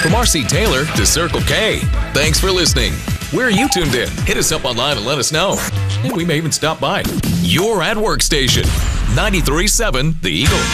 From R.C. Taylor to Circle K. Thanks for listening. Where are you tuned in? Hit us up online and let us know. And we may even stop by. Your at work station. 93.7 The Eagle.